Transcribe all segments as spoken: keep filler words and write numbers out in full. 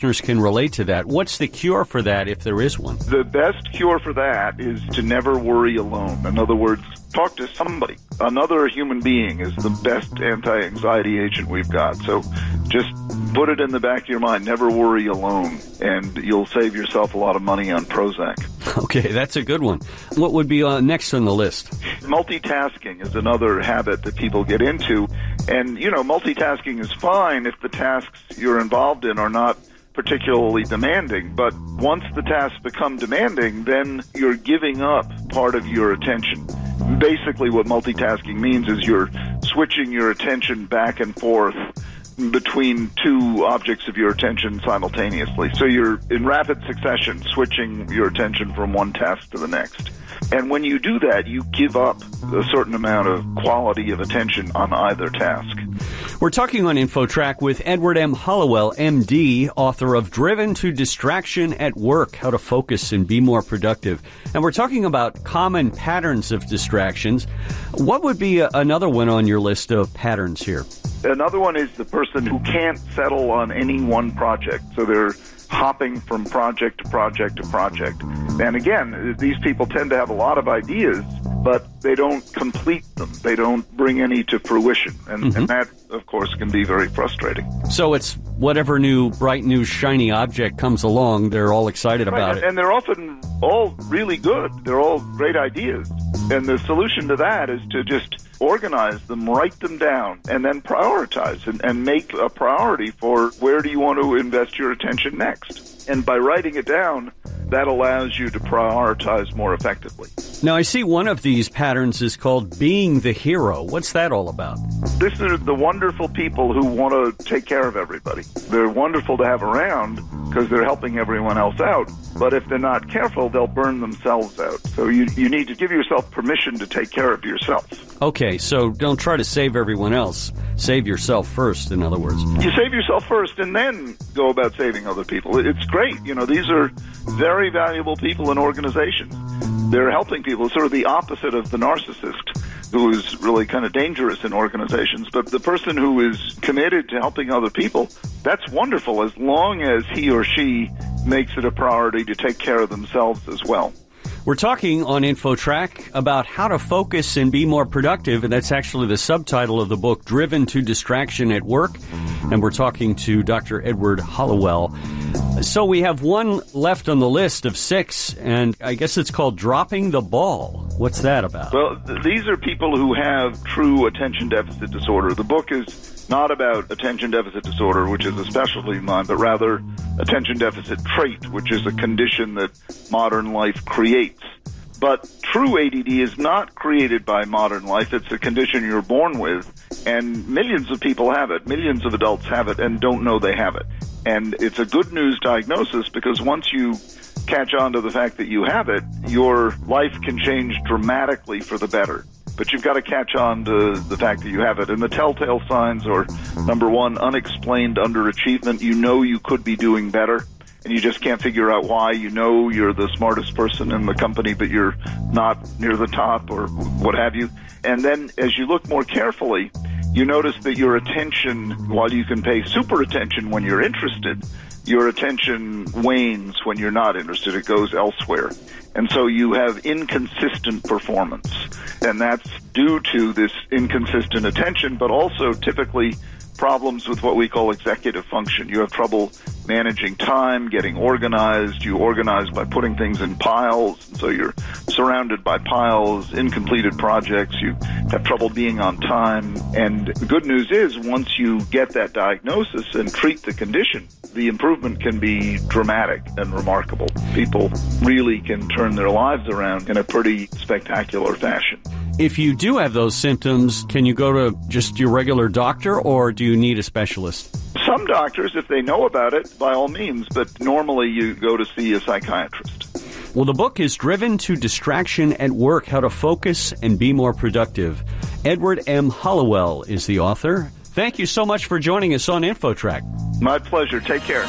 listeners can relate to that. What's the cure for that, if there is one? The best cure for that is to never worry alone. In other words, talk to somebody. Another human being is the best anti-anxiety agent we've got. So just put it in the back of your mind, never worry alone, and you'll save yourself a lot of money on Prozac. Okay, that's a good one. What would be uh, next on the list? Multitasking is another habit that people get into. And, you know, multitasking is fine if the tasks you're involved in are not particularly demanding. But once the tasks become demanding, then you're giving up part of your attention. Basically, what multitasking means is you're switching your attention back and forth between two objects of your attention simultaneously. So you're in rapid succession switching your attention from one task to the next. And when you do that, you give up a certain amount of quality of attention on either task. We're talking on InfoTrack with Edward M. Hallowell, M D, author of Driven to Distraction at Work, How to Focus and Be More Productive. And we're talking about common patterns of distractions. What would be a, another one on your list of patterns here? Another one is the person who can't settle on any one project. So they're hopping from project to project to project. And again, these people tend to have a lot of ideas, but they don't complete them. They don't bring any to fruition. And, mm-hmm. and that, of course, can be very frustrating. So it's whatever new, bright, new, shiny object comes along, they're all excited right. about and, it. And they're often all really good. They're all great ideas. And the solution to that is to just organize them, write them down, and then prioritize and, and make a priority for where do you want to invest your attention next. And by writing it down, that allows you to prioritize more effectively. Now, I see one of these patterns is called being the hero. What's that all about? This is the wonderful people who want to take care of everybody. They're wonderful to have around because they're helping everyone else out. But if they're not careful, they'll burn themselves out. So you, you need to give yourself permission to take care of yourself. Okay, so don't try to save everyone else. Save yourself first, in other words. You save yourself first and then go about saving other people. It's great. You know, these are very valuable people in organizations. They're helping people, sort of the opposite of the narcissist, who is really kind of dangerous in organizations. But the person who is committed to helping other people, that's wonderful as long as he or she makes it a priority to take care of themselves as well. We're talking on InfoTrack about how to focus and be more productive, and that's actually the subtitle of the book, Driven to Distraction at Work. And we're talking to Doctor Edward Hallowell. So we have one left on the list of six, and I guess it's called dropping the ball. What's that about? Well, th- these are people who have true attention deficit disorder. The book is not about attention deficit disorder, which is a specialty of mine, but rather attention deficit trait, which is a condition that modern life creates. But true A D D is not created by modern life. It's a condition you're born with, and millions of people have it. Millions of adults have it and don't know they have it. And it's a good news diagnosis because once you catch on to the fact that you have it, your life can change dramatically for the better. But you've got to catch on to the fact that you have it. And the telltale signs are, number one, unexplained underachievement. You know you could be doing better, and you just can't figure out why. You know you're the smartest person in the company, but you're not near the top or what have you. And then as you look more carefully, you notice that your attention, while you can pay super attention when you're interested, your attention wanes when you're not interested. It goes elsewhere. And so you have inconsistent performance. And that's due to this inconsistent attention, but also typically problems with what we call executive function. You have trouble managing time, getting organized. You organize by putting things in piles, so you're surrounded by piles, incompleted projects. You have trouble being on time. And the good news is once you get that diagnosis and treat the condition, the improvement can be dramatic and remarkable. People really can turn their lives around in a pretty spectacular fashion. If you do have those symptoms, can you go to just your regular doctor, or do you need a specialist? Some doctors, if they know about it, by all means, but normally you go to see a psychiatrist. Well, the book is Driven to Distraction at Work, How to Focus and Be More Productive. Edward M. Hallowell is the author. Thank you so much for joining us on InfoTrack. My pleasure. Take care.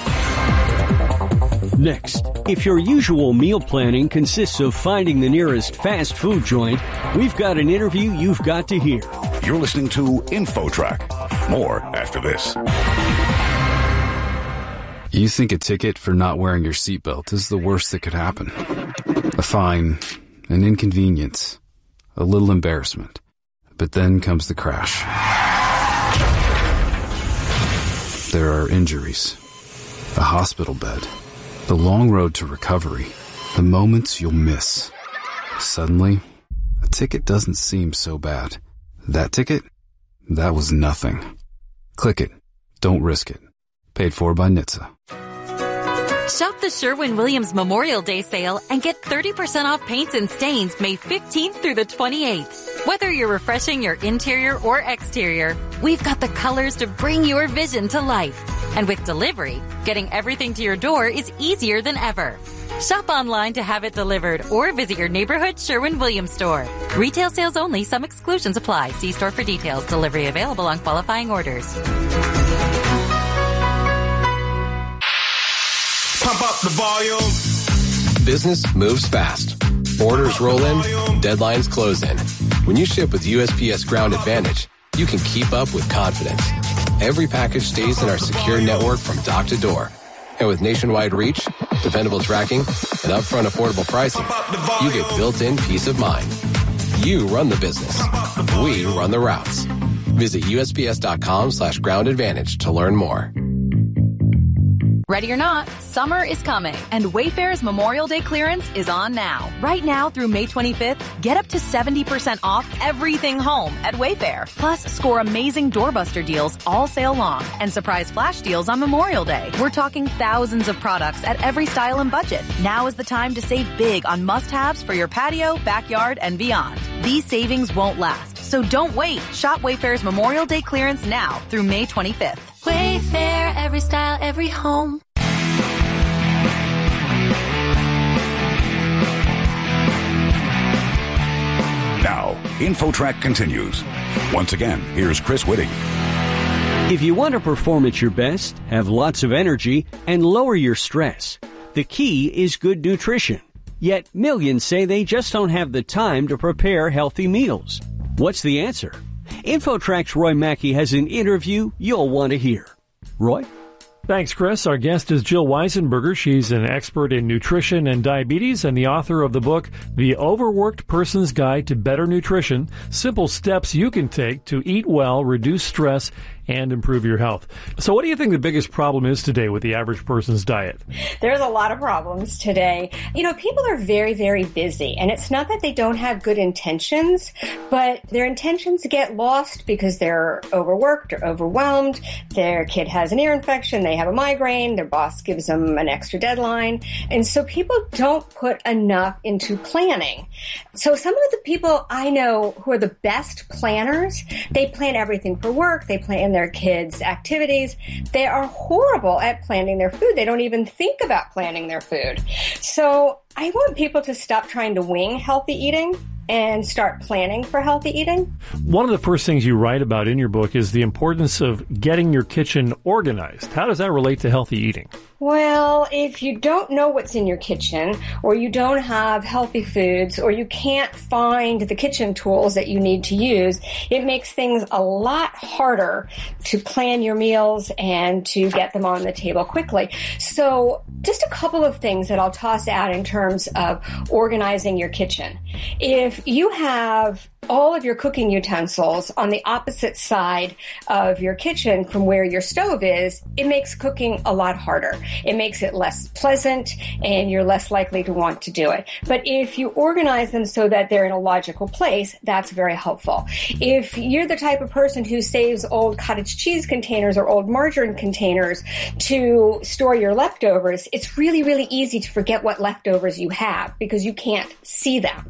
Next, if your usual meal planning consists of finding the nearest fast food joint, we've got an interview you've got to hear. You're listening to InfoTrack. More after this. You think a ticket for not wearing your seatbelt is the worst that could happen. A fine, an inconvenience, a little embarrassment. But then comes the crash. There are injuries, a hospital bed, the long road to recovery, the moments you'll miss. Suddenly, a ticket doesn't seem so bad. That ticket? That was nothing. Click it. Don't risk it. Paid for by N H T S A. Shop the Sherwin-Williams Memorial Day sale and get thirty percent off paints and stains May fifteenth through the twenty-eighth. Whether you're refreshing your interior or exterior, we've got the colors to bring your vision to life. And with delivery, getting everything to your door is easier than ever. Shop online to have it delivered or visit your neighborhood Sherwin-Williams store. Retail sales only. Some exclusions apply. See store for details. Delivery available on qualifying orders. Pump up the volume. Business moves fast. Orders roll in, deadlines close in. When you ship with U S P S Ground Advantage, you can keep up with confidence. Every package stays in our secure network from dock to door. And with nationwide reach, dependable tracking, and upfront affordable pricing, you get built-in peace of mind. You run the business. We run the routes. Visit USPS.com slash ground advantage to learn more. Ready or not, summer is coming, and Wayfair's Memorial Day clearance is on now. Right now through May twenty-fifth, get up to seventy percent off everything home at Wayfair. Plus, score amazing doorbuster deals all sale long and surprise flash deals on Memorial Day. We're talking thousands of products at every style and budget. Now is the time to save big on must-haves for your patio, backyard, and beyond. These savings won't last, so don't wait. Shop Wayfair's Memorial Day clearance now through May twenty-fifth. Wayfair, every style, every home. Now, InfoTrack continues. Once again, here's Chris Whitting. If you want to perform at your best, have lots of energy, and lower your stress, the key is good nutrition. Yet millions say they just don't have the time to prepare healthy meals. What's the answer? InfoTrack's Roy Mackey has an interview you'll want to hear. Roy? Thanks, Chris. Our guest is Jill Weisenberger. She's an expert in nutrition and diabetes and the author of the book, The Overworked Person's Guide to Better Nutrition, Simple Steps You Can Take to Eat Well, Reduce Stress, and improve your health. So what do you think the biggest problem is today with the average person's diet? There's a lot of problems today. You know, people are very, very busy, and it's not that they don't have good intentions, but their intentions get lost because they're overworked or overwhelmed. Their kid has an ear infection, they have a migraine, their boss gives them an extra deadline. And so people don't put enough into planning. So some of the people I know who are the best planners, they plan everything for work, they plan their kids' activities. They are horrible at planning their food. They don't even think about planning their food. So I want people to stop trying to wing healthy eating and start planning for healthy eating. One of the first things you write about in your book is the importance of getting your kitchen organized. How does that relate to healthy eating? Well, if you don't know what's in your kitchen, or you don't have healthy foods, or you can't find the kitchen tools that you need to use, it makes things a lot harder to plan your meals and to get them on the table quickly. So just a couple of things that I'll toss out in terms of organizing your kitchen. If you have all of your cooking utensils on the opposite side of your kitchen from where your stove is, it makes cooking a lot harder. It makes it less pleasant, and you're less likely to want to do it. But if you organize them so that they're in a logical place, that's very helpful. If you're the type of person who saves old cottage cheese containers or old margarine containers to store your leftovers, it's really, really easy to forget what leftovers you have because you can't see them.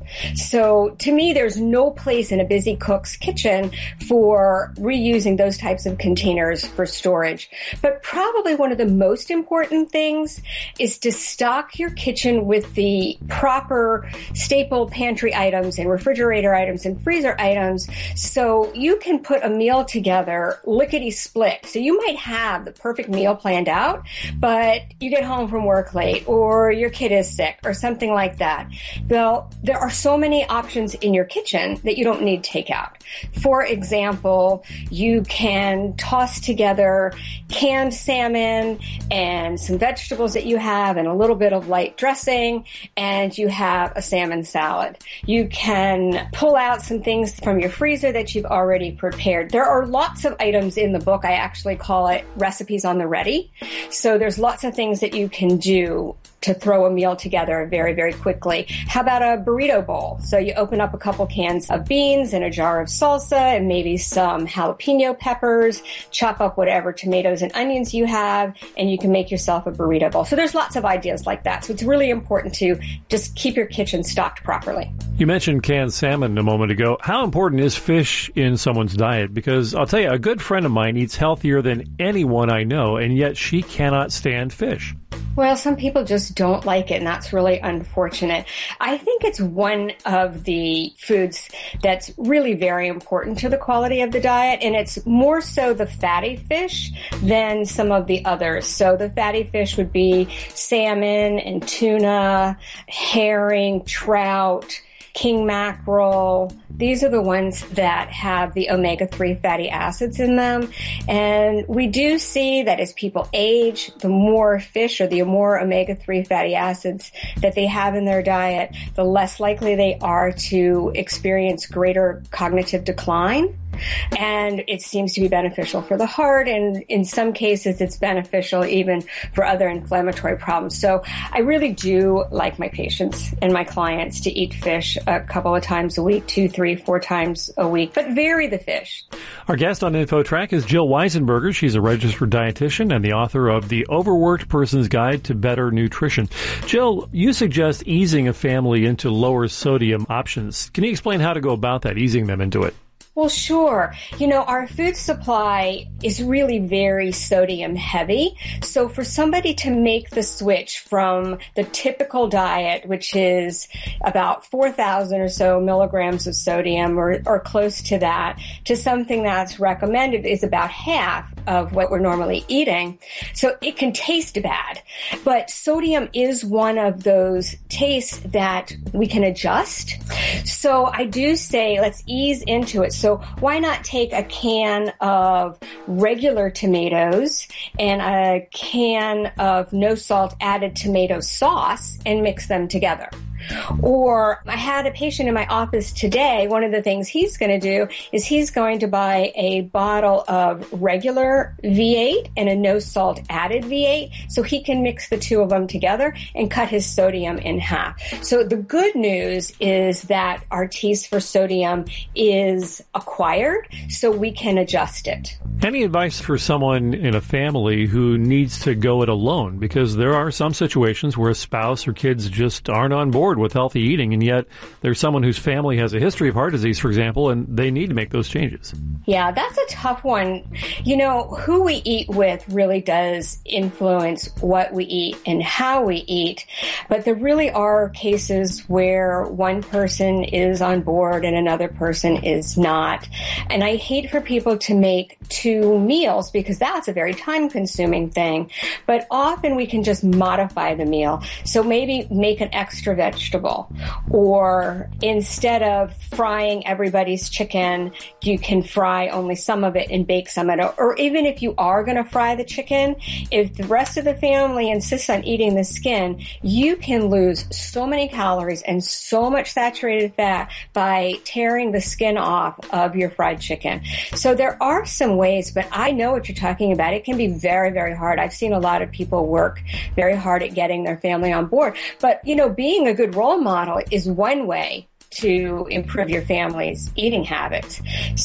So to me, there's no place in a busy cook's kitchen for reusing those types of containers for storage. But probably one of the most important things is to stock your kitchen with the proper staple pantry items and refrigerator items and freezer items so you can put a meal together lickety-split. So you might have the perfect meal planned out, but you get home from work late or your kid is sick or something like that. Well, there are so many options in your kitchen that that you don't need takeout. For example, you can toss together canned salmon and some vegetables that you have and a little bit of light dressing, and you have a salmon salad. You can pull out some things from your freezer that you've already prepared. There are lots of items in the book. I actually call it recipes on the ready. So there's lots of things that you can do to throw a meal together very, very quickly. How about a burrito bowl? So you open up a couple cans of beans and a jar of salsa and maybe some jalapeno peppers, chop up whatever tomatoes and onions you have, and you can make yourself a burrito bowl. So there's lots of ideas like that. So it's really important to just keep your kitchen stocked properly. You mentioned canned salmon a moment ago. How important is fish in someone's diet? Because I'll tell you, a good friend of mine eats healthier than anyone I know, and yet she cannot stand fish. Well, some people just don't like it, and that's really unfortunate. I think it's one of the foods that's really very important to the quality of the diet, and it's more so the fatty fish than some of the others. So the fatty fish would be salmon and tuna, herring, trout, king mackerel. These are the ones that have the omega three fatty acids in them. And we do see that as people age, the more fish or the more omega three fatty acids that they have in their diet, the less likely they are to experience greater cognitive decline. And it seems to be beneficial for the heart, and in some cases it's beneficial even for other inflammatory problems. So I really do like my patients and my clients to eat fish a couple of times a week, two, three, four times a week, but vary the fish. Our guest on InfoTrack is Jill Weisenberger. She's a registered dietitian and the author of The Overworked Person's Guide to Better Nutrition. Jill, you suggest easing a family into lower sodium options. Can you explain how to go about that, easing them into it? Well, sure. You know, our food supply is really very sodium heavy. So for somebody to make the switch from the typical diet, which is about four thousand or so milligrams of sodium or, or close to that, to something that's recommended is about half of what we're normally eating. So it can taste bad. But sodium is one of those tastes that we can adjust. So I do say let's ease into it. So why not take a can of regular tomatoes and a can of no salt added tomato sauce and mix them together? Or I had a patient in my office today. One of the things he's going to do is he's going to buy a bottle of regular V eight and a no salt added V eight so he can mix the two of them together and cut his sodium in half. So the good news is that our taste for sodium is acquired, so we can adjust it. Any advice for someone in a family who needs to go it alone? Because there are some situations where a spouse or kids just aren't on board with healthy eating, and yet there's someone whose family has a history of heart disease, for example, and they need to make those changes. Yeah, that's a tough one. You know, who we eat with really does influence what we eat and how we eat, but there really are cases where one person is on board and another person is not. And I hate for people to make two meals because that's a very time-consuming thing, but often we can just modify the meal. So maybe make an extra vegetable, or instead of frying everybody's chicken, you can fry only some of it and bake some of it. Or even if you are going to fry the chicken, if the rest of the family insists on eating the skin, you can lose so many calories and so much saturated fat by tearing the skin off of your fried chicken. So there are some ways, but I know what you're talking about. It can be very, very hard. I've seen a lot of people work very hard at getting their family on board. But, you know, being a good role model is one way to improve your family's eating habits.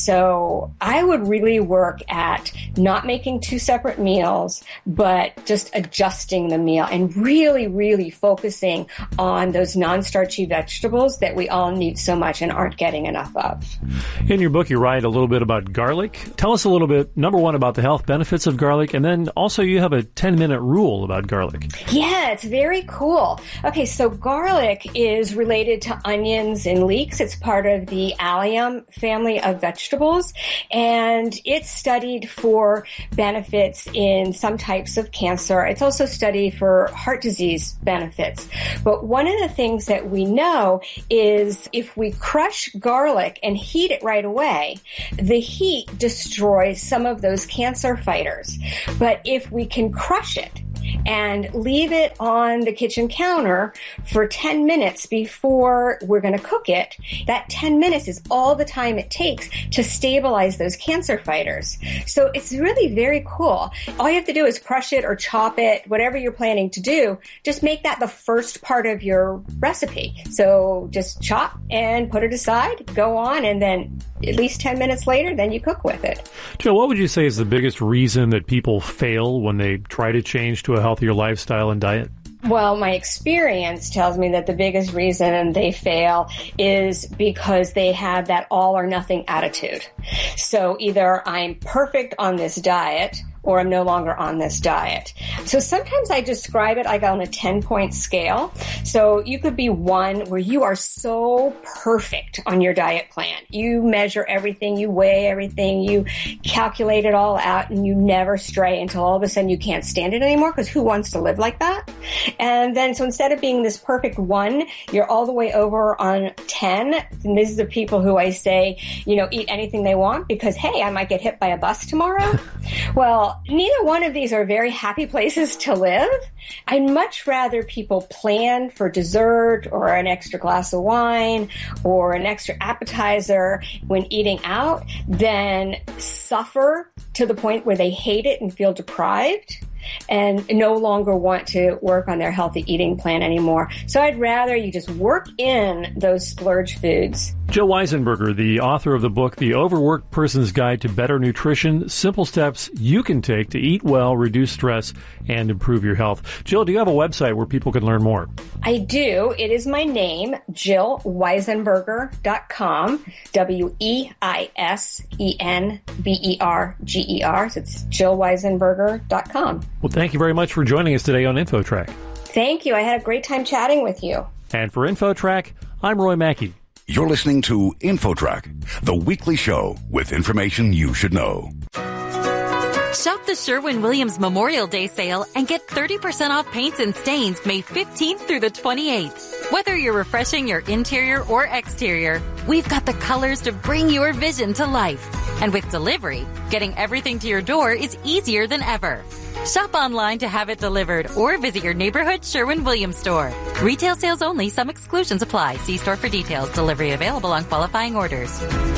So I would really work at not making two separate meals, but just adjusting the meal and really, really focusing on those non-starchy vegetables that we all need so much and aren't getting enough of. In your book, you write a little bit about garlic. Tell us a little bit, number one, about the health benefits of garlic, and then also you have a ten-minute rule about garlic. Yeah, it's very cool. Okay, so garlic is related to onions in leeks. It's part of the allium family of vegetables, and it's studied for benefits in some types of cancer. It's also studied for heart disease benefits. But one of the things that we know is if we crush garlic and heat it right away, the heat destroys some of those cancer fighters. But if we can crush it and leave it on the kitchen counter for ten minutes before we're going to cook it, that ten minutes is all the time it takes to stabilize those cancer fighters. So it's really very cool. All you have to do is crush it or chop it, whatever you're planning to do. Just make that the first part of your recipe. So just chop and put it aside, go on, and then at least ten minutes later, then you cook with it. Jill, what would you say is the biggest reason that people fail when they try to change to a healthier lifestyle and diet? Well, my experience tells me that the biggest reason they fail is because they have that all or nothing attitude. So either I'm perfect on this diet or I'm no longer on this diet. So sometimes I describe it like on a ten-point scale. So you could be one where you are so perfect on your diet plan. You measure everything, you weigh everything, you calculate it all out, and you never stray until all of a sudden you can't stand it anymore, because who wants to live like that? And then so instead of being this perfect one, you're all the way over on ten. And these are the people who I say, you know, eat anything they want because, hey, I might get hit by a bus tomorrow. Well, neither one of these are very happy places to live. I'd much rather people plan for dessert or an extra glass of wine or an extra appetizer when eating out than suffer to the point where they hate it and feel deprived and no longer want to work on their healthy eating plan anymore. So I'd rather you just work in those splurge foods. Jill Weisenberger, the author of the book, The Overworked Person's Guide to Better Nutrition, Simple Steps You Can Take to Eat Well, Reduce Stress, and Improve Your Health. Jill, do you have a website where people can learn more? I do. It is my name, jill weisenberger dot com, W E I S E N B E R G E R. So it's jill weisenberger dot com. Well, thank you very much for joining us today on InfoTrack. Thank you. I had a great time chatting with you. And for InfoTrack, I'm Roy Mackey. You're listening to InfoTrack, the weekly show with information you should know. Shop the Sherwin-Williams Memorial Day sale and get thirty percent off paints and stains May fifteenth through the twenty-eighth. Whether you're refreshing your interior or exterior, we've got the colors to bring your vision to life. And with delivery, getting everything to your door is easier than ever. Shop online to have it delivered or visit your neighborhood Sherwin-Williams store. Retail sales only. Some exclusions apply. See store for details. Delivery available on qualifying orders.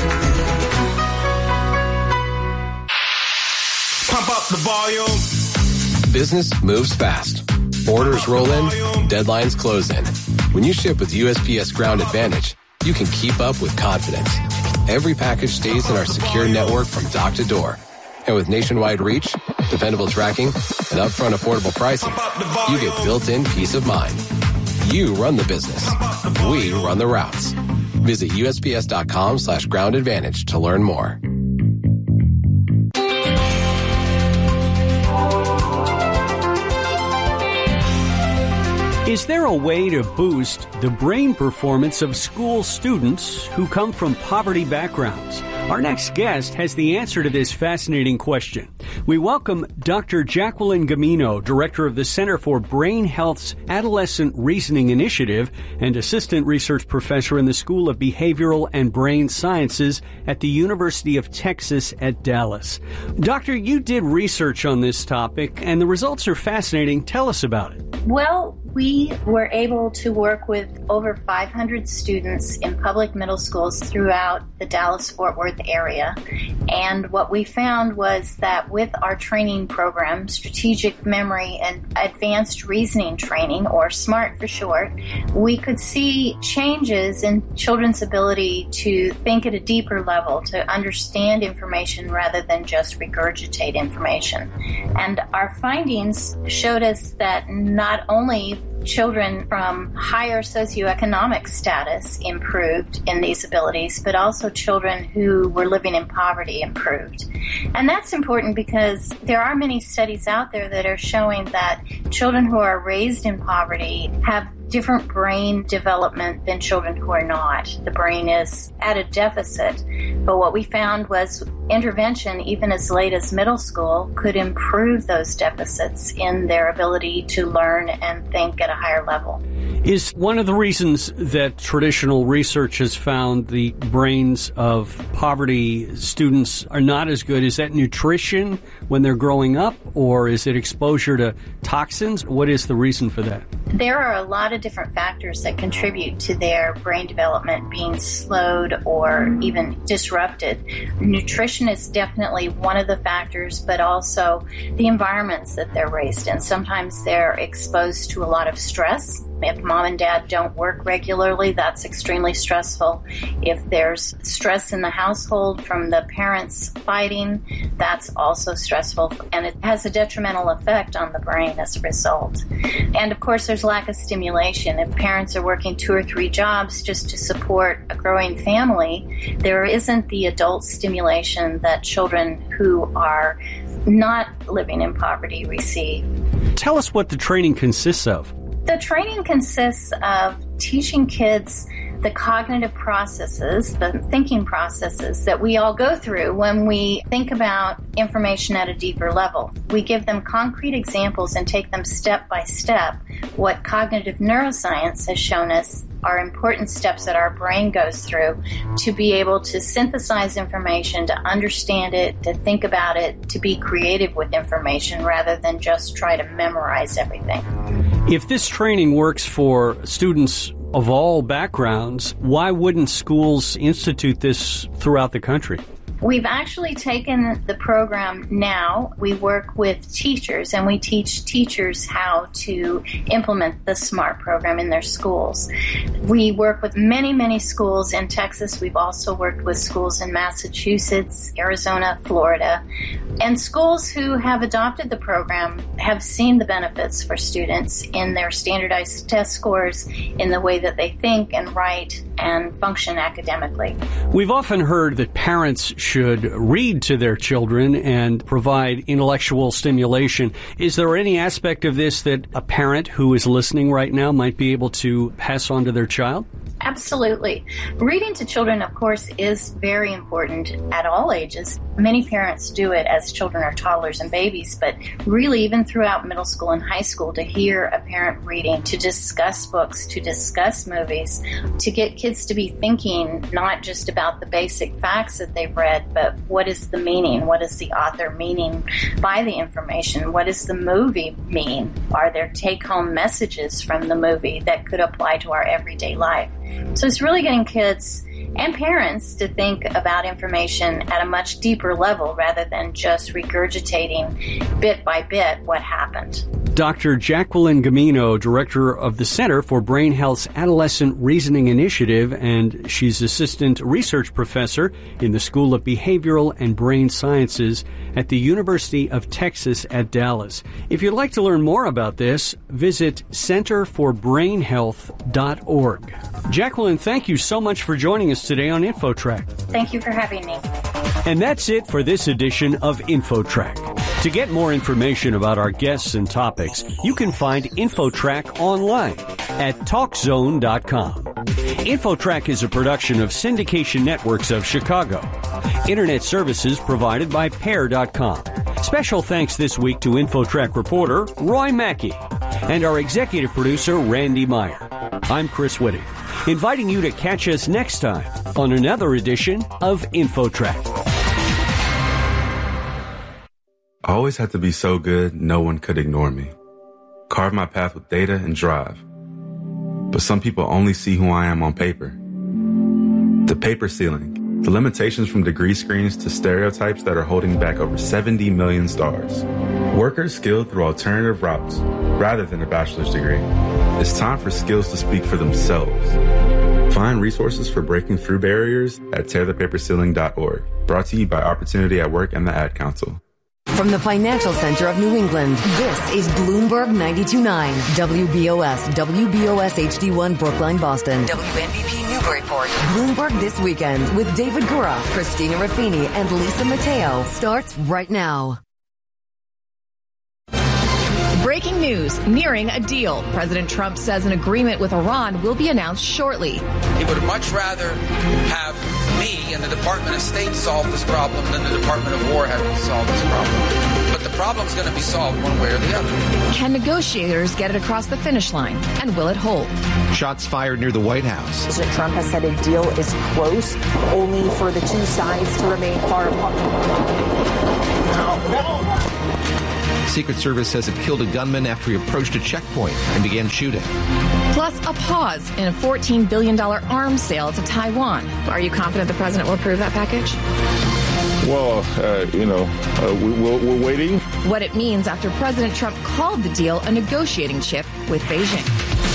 Pump up the volume. Business moves fast. Orders roll in, deadlines close in. When you ship with U S P S Ground Advantage, you can keep up with confidence. Every package stays in our secure network from dock to door. And with nationwide reach, dependable tracking, and upfront affordable pricing, you get built-in peace of mind. You run the business. We run the routes. Visit usps.com slash ground advantage to learn more. Is there a way to boost the brain performance of school students who come from poverty backgrounds? Our next guest has the answer to this fascinating question. We welcome Doctor Jacqueline Gamino, Director of the Center for Brain Health's Adolescent Reasoning Initiative and Assistant Research Professor in the School of Behavioral and Brain Sciences at the University of Texas at Dallas. Doctor, you did research on this topic, and the results are fascinating. Tell us about it. Well, we were able to work with over five hundred students in public middle schools throughout the Dallas-Fort Worth area. And what we found was that with our training program, strategic memory and advanced reasoning training, or SMART for short, we could see changes in children's ability to think at a deeper level, to understand information rather than just regurgitate information. And our findings showed us that not only children from higher socioeconomic status improved in these abilities, but also children who were living in poverty improved. And that's important because there are many studies out there that are showing that children who are raised in poverty have different brain development than children who are not. The brain is at a deficit. But what we found was intervention, even as late as middle school, could improve those deficits in their ability to learn and think at a higher level. Is one of the reasons that traditional research has found the brains of poverty students are not as good, is that nutrition when they're growing up, or is it exposure to toxins? What is the reason for that? There are a lot of different factors that contribute to their brain development being slowed or even disrupted. Nutrition is definitely one of the factors, but also the environments that they're raised in. Sometimes they're exposed to a lot of stress. If mom and dad don't work regularly, that's extremely stressful. If there's stress in the household from the parents fighting, that's also stressful, and it has a detrimental effect on the brain as a result. And of course, there's lack of stimulation. If parents are working two or three jobs just to support a growing family, there isn't the adult stimulation that children who are not living in poverty receive. Tell us what the training consists of. The training consists of teaching kids the cognitive processes, the thinking processes that we all go through when we think about information at a deeper level. We give them concrete examples and take them step by step. What cognitive neuroscience has shown us are important steps that our brain goes through to be able to synthesize information, to understand it, to think about it, to be creative with information rather than just try to memorize everything. If this training works for students of all backgrounds, why wouldn't schools institute this throughout the country? We've actually taken the program now. We work with teachers, and we teach teachers how to implement the SMART program in their schools. We work with many, many schools in Texas. We've also worked with schools in Massachusetts, Arizona, Florida. And schools who have adopted the program have seen the benefits for students in their standardized test scores, in the way that they think and write and function academically. We've often heard that parents should read to their children and provide intellectual stimulation. Is there any aspect of this that a parent who is listening right now might be able to pass on to their child? Absolutely. Reading to children, of course, is very important at all ages. Many parents do it as children are toddlers and babies, but really even throughout middle school and high school, to hear a parent reading, to discuss books, to discuss movies, to get kids to be thinking not just about the basic facts that they've read, but what is the meaning? What is the author meaning by the information? What does the movie mean? Are there take-home messages from the movie that could apply to our everyday life? So it's really getting kids and parents to think about information at a much deeper level rather than just regurgitating bit by bit what happened. Doctor Jacqueline Gamino, director of the Center for Brain Health's Adolescent Reasoning Initiative, and she's assistant research professor in the School of Behavioral and Brain Sciences at the University of Texas at Dallas. If you'd like to learn more about this, visit center for brain health dot org. Jacqueline, thank you so much for joining us today on InfoTrack. Thank you for having me. And that's it for this edition of InfoTrack. To get more information about our guests and topics, you can find InfoTrack online at talk zone dot com. InfoTrack is a production of Syndication Networks of Chicago. Internet services provided by pair dot com. Special thanks this week to InfoTrack reporter Roy Mackey and our executive producer Randy Meyer. I'm Chris Whitting, inviting you to catch us next time on another edition of InfoTrack. I always had to be so good, no one could ignore me. Carve my path with data and drive. But some people only see who I am on paper. The paper ceiling, the limitations from degree screens to stereotypes that are holding back over seventy million stars. Workers skilled through alternative routes rather than a bachelor's degree. It's time for skills to speak for themselves. Find resources for breaking through barriers at tear the paper ceiling dot org. Brought to you by Opportunity at Work and the Ad Council. From the financial center of New England, this is Bloomberg ninety-two point nine, W B O S, W B O S H D one, Brookline, Boston, W N B P Newburyport. Bloomberg This Weekend with David Gura, Christina Raffini, and Lisa Mateo starts right now. Breaking news, nearing a deal. President Trump says an agreement with Iran will be announced shortly. He would much rather have me and the Department of State solve this problem than the Department of War have to solve this problem. But the problem's going to be solved one way or the other. Can negotiators get it across the finish line? And will it hold? Shots fired near the White House. President Trump has said a deal is close, only for the two sides to remain far apart. No, no. Secret Service says it killed a gunman after he approached a checkpoint and began shooting. Plus, a pause in a fourteen billion dollars arms sale to Taiwan. Are you confident the president will approve that package? Well, uh, you know, uh, we, we're, we're waiting. What it means after President Trump called the deal a negotiating chip with Beijing.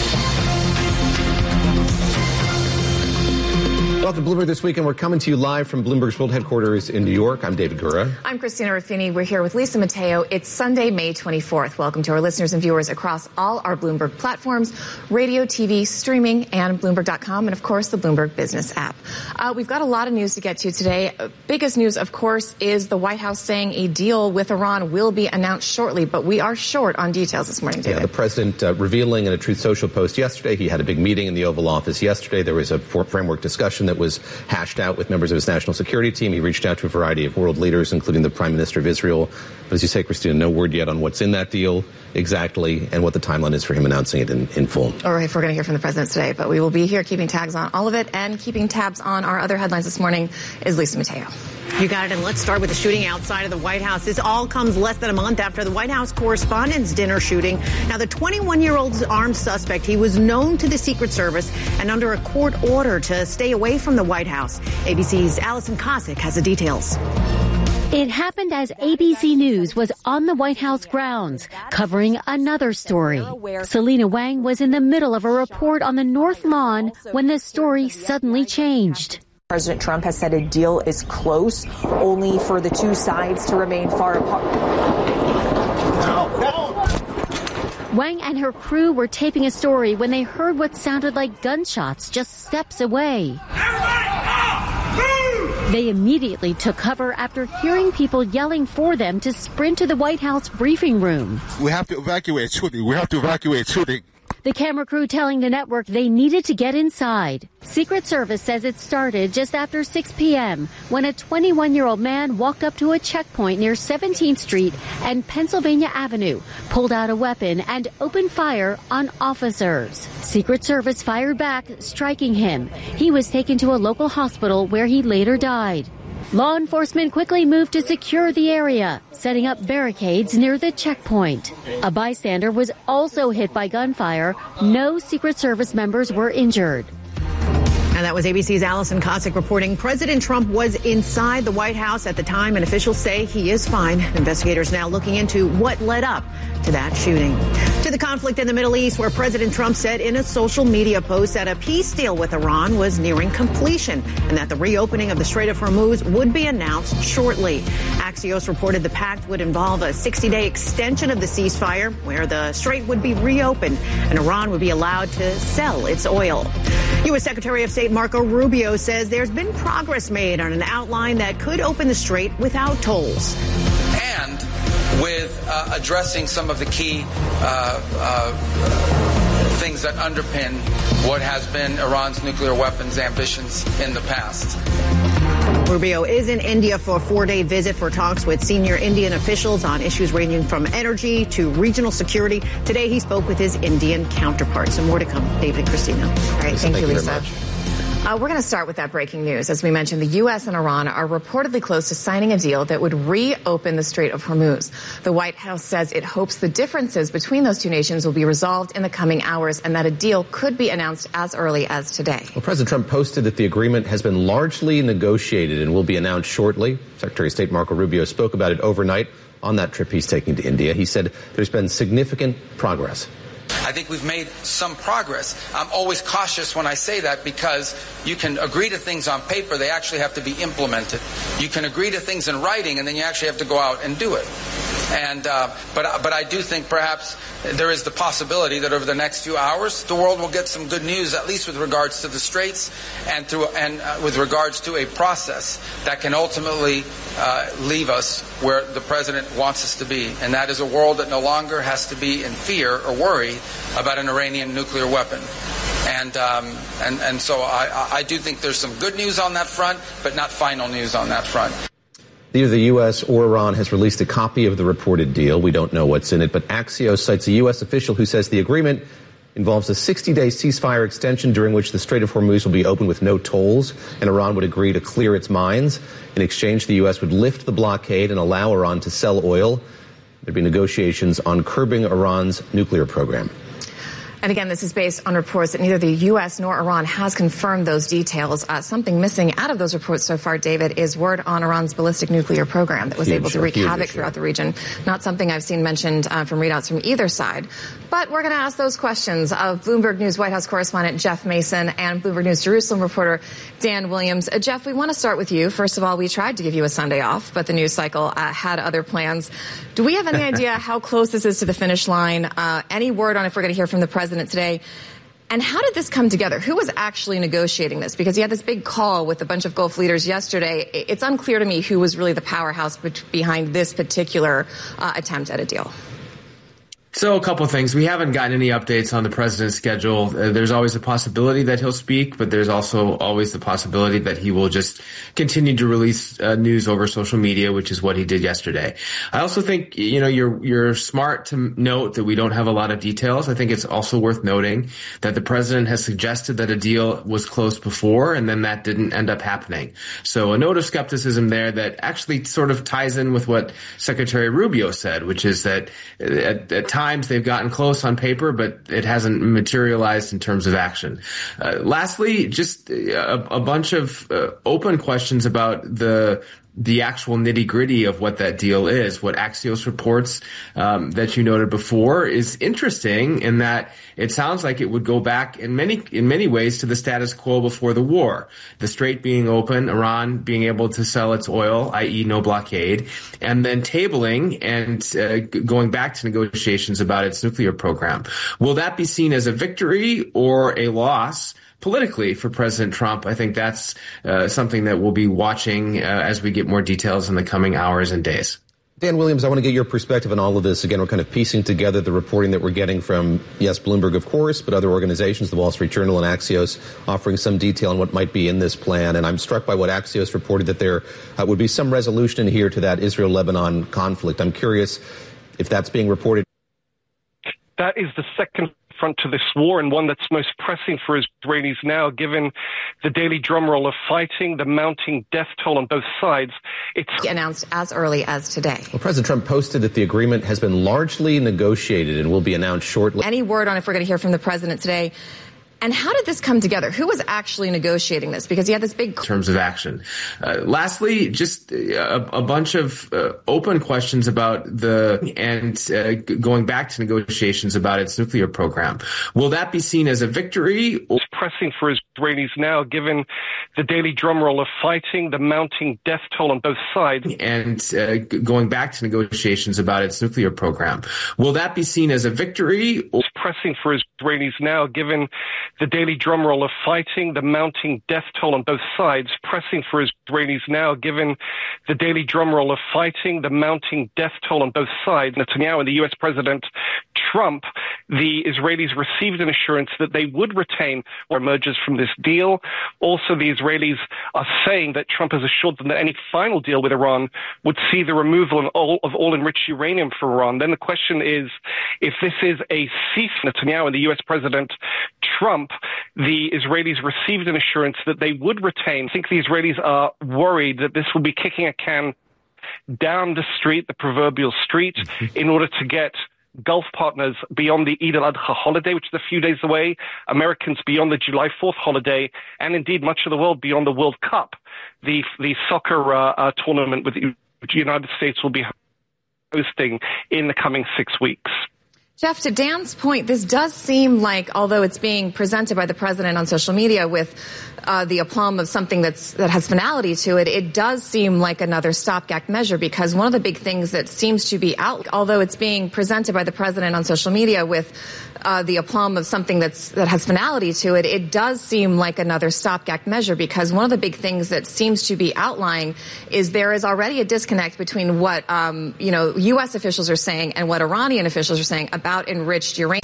Welcome to Bloomberg This Weekend. We're coming to you live from Bloomberg's World Headquarters in New York. I'm David Gura. I'm Christina Raffini. We're here with Lisa Mateo. It's Sunday, May twenty-fourth. Welcome to our listeners and viewers across all our Bloomberg platforms, radio, T V, streaming, and Bloomberg dot com, and, of course, the Bloomberg Business app. Uh, we've got a lot of news to get to today. Uh, biggest news, of course, is the White House saying a deal with Iran will be announced shortly, but we are short on details this morning, David. Yeah, the president uh, revealing in a Truth Social post yesterday. He had a big meeting in the Oval Office yesterday. There was a for- framework discussion that was hashed out with members of his national security team. He reached out to a variety of world leaders, including the Prime Minister of Israel. But as you say, Christina, no word yet on what's in that deal exactly and what the timeline is for him announcing it in, in full. Or if we're going to hear from the president today, but we will be here keeping tags on all of it, and keeping tabs on our other headlines this morning is Lisa Mateo. You got it, and let's start with the shooting outside of the White House. This all comes less than a month after the White House Correspondents' Dinner shooting. Now, the twenty-one-year-old armed suspect, he was known to the Secret Service and under a court order to stay away from the White House. A B C's Allison Kosick has the details. It happened as A B C News was on the White House grounds, covering another story. Selena Wang was in the middle of a report on the North Lawn when the story suddenly changed. President Trump has said a deal is close, only for the two sides to remain far apart. Wang and her crew were taping a story when they heard what sounded like gunshots just steps away. They immediately took cover after hearing people yelling for them to sprint to the White House briefing room. We have to evacuate shooting. We have to evacuate shooting. The camera crew telling the network they needed to get inside. Secret Service says it started just after six p.m. when a twenty-one-year-old man walked up to a checkpoint near seventeenth Street and Pennsylvania Avenue, pulled out a weapon, and opened fire on officers. Secret Service fired back, striking him. He was taken to a local hospital where he later died. Law enforcement quickly moved to secure the area, setting up barricades near the checkpoint. A bystander was also hit by gunfire. No Secret Service members were injured. And that was A B C's Allison Kosick reporting. President Trump was inside the White House at the time, and officials say he is fine. Investigators now looking into what led up to that shooting. To the conflict in the Middle East, where President Trump said in a social media post that a peace deal with Iran was nearing completion and that the reopening of the Strait of Hormuz would be announced shortly. Axios reported the pact would involve a sixty-day extension of the ceasefire, where the strait would be reopened and Iran would be allowed to sell its oil. U S. Secretary of State Marco Rubio says there's been progress made on an outline that could open the strait without tolls. And with uh, addressing some of the key uh, uh, things that underpin what has been Iran's nuclear weapons ambitions in the past. Rubio is in India for a four-day visit for talks with senior Indian officials on issues ranging from energy to regional security. Today, he spoke with his Indian counterparts. So more to come. David, Christina. All right, Lisa, thank, thank you, you Lisa. very much. Uh, we're going to start with that breaking news. As we mentioned, the U S and Iran are reportedly close to signing a deal that would reopen the Strait of Hormuz. The White House says it hopes the differences between those two nations will be resolved in the coming hours and that a deal could be announced as early as today. Well, President Trump posted that the agreement has been largely negotiated and will be announced shortly. Secretary of State Marco Rubio spoke about it overnight on that trip he's taking to India. He said there's been significant progress. I think we've made some progress. I'm always cautious when I say that because you can agree to things on paper, they actually have to be implemented. You can agree to things in writing, and then you actually have to go out and do it. And uh, but but I do think perhaps there is the possibility that over the next few hours the world will get some good news, at least with regards to the Straits and through and uh, with regards to a process that can ultimately uh, leave us where the president wants us to be, and that is a world that no longer has to be in fear or worry about an Iranian nuclear weapon. And um, and and so I, I do think there's some good news on that front, but not final news on that front. Neither the U S or Iran has released a copy of the reported deal. We don't know what's in it, but Axios cites a U S official who says the agreement involves a sixty-day ceasefire extension during which the Strait of Hormuz will be open with no tolls, and Iran would agree to clear its mines. In exchange, the U S would lift the blockade and allow Iran to sell oil. There'd be negotiations on curbing Iran's nuclear program. And again, this is based on reports that neither the U S nor Iran has confirmed those details. Uh, something missing out of those reports so far, David, is word on Iran's ballistic nuclear program that was huge, able to wreak huge, havoc huge. throughout the region. Not something I've seen mentioned uh, from readouts from either side. But we're going to ask those questions of Bloomberg News White House correspondent Jeff Mason and Bloomberg News Jerusalem reporter Dan Williams. Uh, Jeff, we want to start with you. First of all, we tried to give you a Sunday off, but the news cycle uh, had other plans. Do we have any idea how close this is to the finish line? Uh, any word on if we're going to hear from the president today? And how did this come together? Who was actually negotiating this? Because he had this big call with a bunch of Gulf leaders yesterday. It's unclear to me who was really the powerhouse behind this particular uh, attempt at a deal. So a couple of things. We haven't gotten any updates on the president's schedule. Uh, there's always a possibility that he'll speak, but there's also always the possibility that he will just continue to release uh, news over social media, which is what he did yesterday. I also think, you know, you're you're smart to note that we don't have a lot of details. I think it's also worth noting that the president has suggested that a deal was close before, and then that didn't end up happening. So a note of skepticism there that actually sort of ties in with what Secretary Rubio said, which is that at, at times they've gotten close on paper, but it hasn't materialized in terms of action. Uh, lastly, just a, a bunch of uh, open questions about the the actual nitty-gritty of what that deal is. What Axios reports um, that you noted before is interesting in that it sounds like it would go back in many in many ways to the status quo before the war. The Strait being open, Iran being able to sell its oil, that is no blockade, and then tabling and uh, going back to negotiations about its nuclear program. Will that be seen as a victory or a loss politically for President Trump? I think that's uh, something that we'll be watching uh, as we get more details in the coming hours and days. Dan Williams, I want to get your perspective on all of this. Again, we're kind of piecing together the reporting that we're getting from, yes, Bloomberg, of course, but other organizations, the Wall Street Journal and Axios, offering some detail on what might be in this plan. And I'm struck by what Axios reported, that there uh, would be some resolution in here to that Israel-Lebanon conflict. I'm curious if that's being reported. That is the second front to this war, and one that's most pressing for Israelis now, given the daily drumroll of fighting, the mounting death toll on both sides. It's announced as early as today. Well, President Trump posted that the agreement has been largely negotiated and will be announced shortly. Any word on if we're going to hear from the president today? And how did this come together? Who was actually negotiating this? Because he had this big... In terms of action. Uh, lastly, just a, a bunch of uh, open questions about the... and uh, going back to negotiations about its nuclear program. Will that be seen as a victory? Or- it's pressing for Israelis now, given the daily drumroll of fighting, the mounting death toll on both sides. And uh, going back to negotiations about its nuclear program. Will that be seen as a victory? Or- it's pressing for Israelis now, given the daily drumroll of fighting, the mounting death toll on both sides, pressing for Israelis now, given the daily drumroll of fighting, the mounting death toll on both sides. Netanyahu and the U S President Trump, the Israelis received an assurance that they would retain what emerges from this deal. Also, the Israelis are saying that Trump has assured them that any final deal with Iran would see the removal of all, of all enriched uranium from Iran. Then the question is, if this is a cease, Netanyahu and the U S President Trump, the Israelis received an assurance that they would retain. I think the Israelis are worried that this will be kicking a can down the street, the proverbial street, in order to get Gulf partners beyond the Eid al-Adha holiday, which is a few days away, Americans beyond the July fourth holiday, and indeed much of the world beyond the World Cup, the the soccer uh, uh, tournament with the United States will be hosting in the coming six weeks. Jeff, to Dan's point, this does seem like, although it's being presented by the president on social media with uh, the aplomb of something that's that has finality to it, it does seem like another stopgap measure, because one of the big things that seems to be out, although it's being presented by the president on social media with uh, the aplomb of something that's that has finality to it, it does seem like another stopgap measure, because one of the big things that seems to be outlying is there is already a disconnect between what um, you know U S officials are saying and what Iranian officials are saying about enriched uranium.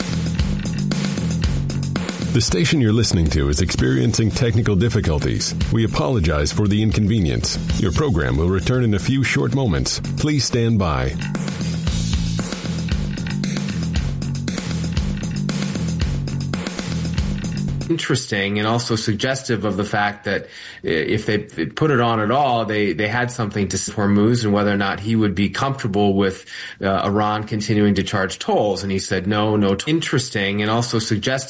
The station you're listening to is experiencing technical difficulties. We apologize for the inconvenience. Your program will return in a few short moments. Please stand by. Interesting and also suggestive of the fact that if they put it on at all, they, they had something to Hormuz and whether or not he would be comfortable with uh, Iran continuing to charge tolls. And he said, no, no. Interesting and also suggestive